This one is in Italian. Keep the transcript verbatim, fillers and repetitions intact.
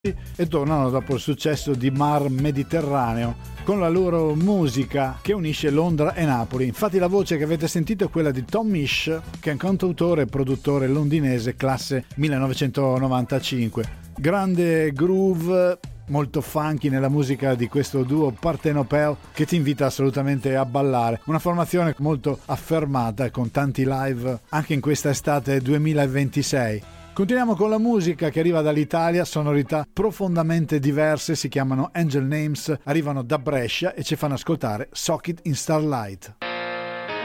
e tornano dopo il successo di Mar Mediterraneo con la loro musica che unisce Londra e Napoli. Infatti la voce che avete sentito è quella di Tom Misch, che è un cantautore e produttore londinese classe millenovecentonovantacinque. Grande groove, molto funky nella musica di questo duo partenopeo che ti invita assolutamente a ballare. Una formazione molto affermata con tanti live anche in questa estate duemilaventisei. Continuiamo con la musica che arriva dall'Italia, sonorità profondamente diverse, si chiamano Angel Names, arrivano da Brescia e ci fanno ascoltare Sock It in Starlight.